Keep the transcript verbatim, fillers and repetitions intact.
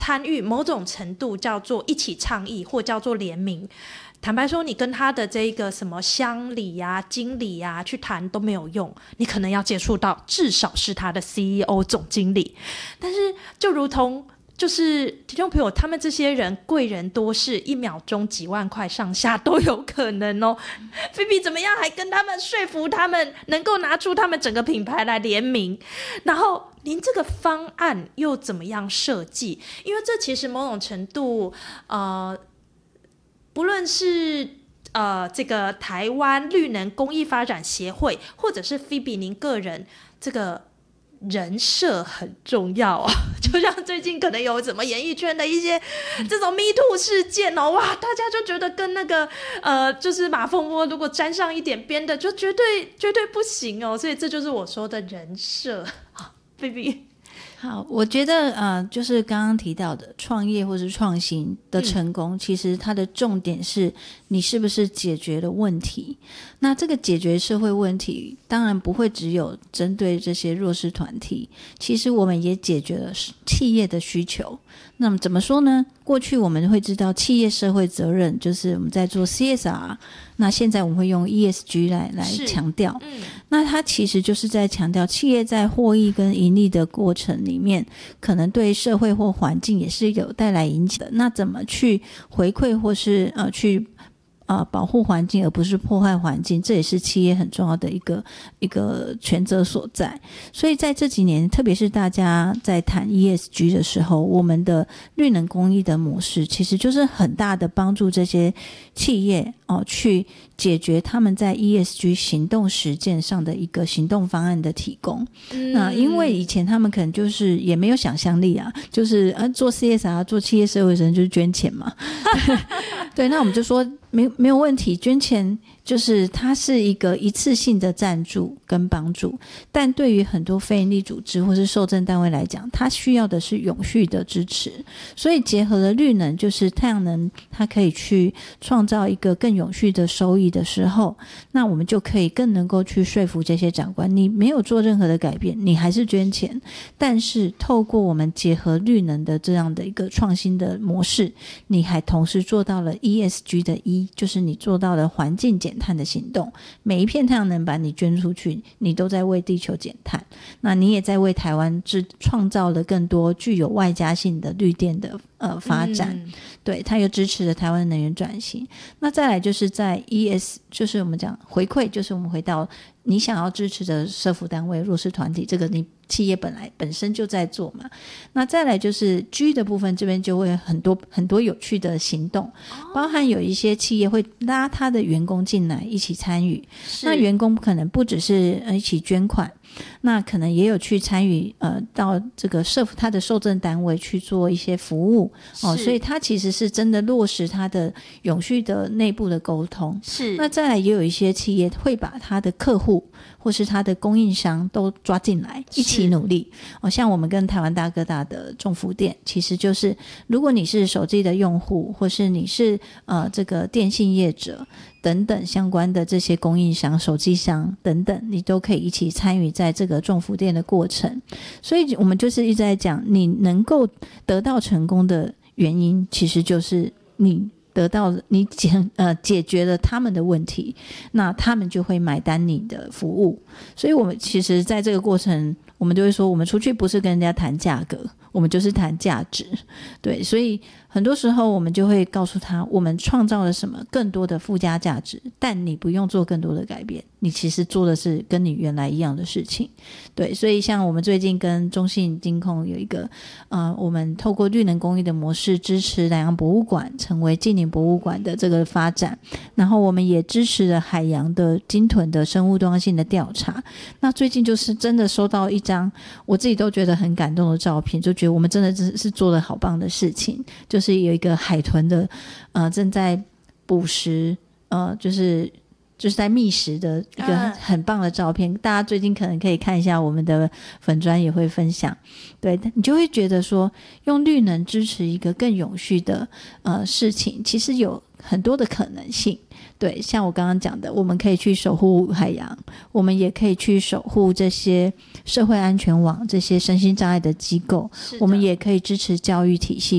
参与某种程度叫做一起倡议或叫做联名，坦白说你跟他的这个什么乡里啊经理啊去谈都没有用，你可能要接触到至少是他的 C E O 总经理。但是就如同就是听众朋友，他们这些人贵人多是，一秒钟几万块上下都有可能哦。菲比怎么样还跟他们说服他们能够拿出他们整个品牌来联名，然后您这个方案又怎么样设计？因为这其实某种程度呃，不论是呃这个台湾绿能公益发展协会，或者是菲比您个人，这个人设很重要啊，就像最近可能有什么演艺圈的一些这种 Me Too 事件哦，哇，大家就觉得跟那个呃，就是马蜂窝如果沾上一点边的，就绝对绝对不行哦，所以这就是我说的人设。好 ，baby。 好，我觉得呃，就是刚刚提到的创业或是创新的成功、嗯、其实它的重点是你是不是解决了问题。那这个解决社会问题当然不会只有针对这些弱势团体，其实我们也解决了企业的需求。那么怎么说呢？过去我们会知道企业社会责任就是我们在做 C S R， 那现在我们会用 E S G 来来强调、嗯、那它其实就是在强调企业在获益跟盈利的过程里面可能对社会或环境也是有带来影响的，那怎么去回馈或是呃去呃，保护环境而不是破坏环境，这也是企业很重要的一个一个权责所在。所以在这几年，特别是大家在谈 E S G 的时候，我们的绿能公益的模式其实就是很大的帮助这些企业哦去解决他们在 E S G 行动实践上的一个行动方案的提供、嗯、那因为以前他们可能就是也没有想象力啊，就是呃做 C S R 做企业社会责任就是捐钱嘛对，那我们就说没没有问题，捐钱就是它是一个一次性的赞助跟帮助，但对于很多非营利组织或是受赠单位来讲，它需要的是永续的支持，所以结合了绿能，就是太阳能它可以去创造一个更永续的收益的时候，那我们就可以更能够去说服这些长官，你没有做任何的改变，你还是捐钱，但是透过我们结合绿能的这样的一个创新的模式，你还同时做到了 E S G 的 E， 就是你做到了环境减碳的行动，每一片太阳能板你捐出去，你都在为地球减碳，那你也在为台湾创造了更多具有外加性的绿电的呃发展、嗯、对，它又支持了台湾能源转型。那再来就是在 E S， 就是我们讲回馈，就是我们回到你想要支持的社福单位弱势团体，这个你企业本来本身就在做嘛。那再来就是 G 的部分，这边就会很多很多有趣的行动、哦、包含有一些企业会拉他的员工进来一起参与，那员工可能不只是一起捐款，那可能也有去参与呃，到这个社他的受赠单位去做一些服务哦，所以他其实是真的落实他的永续的内部的沟通。是，那再来也有一些企业会把他的客户或是他的供应商都抓进来一起努力哦，像我们跟台湾大哥大的众福店，其实就是如果你是手机的用户，或是你是呃这个电信业者等等相关的这些供应商、手机商等等，你都可以一起参与在这个众福店的过程。所以我们就是一直在讲，你能够得到成功的原因，其实就是你得到你解呃解决了他们的问题，那他们就会买单你的服务。所以我们其实在这个过程，我们就会说，我们出去不是跟人家谈价格，我们就是谈价值。对，所以很多时候我们就会告诉他，我们创造了什么更多的附加价值，但你不用做更多的改变，你其实做的是跟你原来一样的事情。对，所以像我们最近跟中信金控有一个呃，我们透过绿能公益的模式支持南洋博物馆成为近邻博物馆的这个发展，然后我们也支持了海洋的鲸豚的生物多样性的调查。那最近就是真的收到一张我自己都觉得很感动的照片，就觉得我们真的是做了好棒的事情，就是有一个海豚的呃正在捕食呃就是就是在觅食的一个很棒的照片、啊、大家最近可能可以看一下，我们的粉专也会分享。对，你就会觉得说用绿能支持一个更永续的呃事情，其实有很多的可能性。对，像我刚刚讲的，我们可以去守护海洋，我们也可以去守护这些社会安全网，这些身心障碍的机构，我们也可以支持教育体系，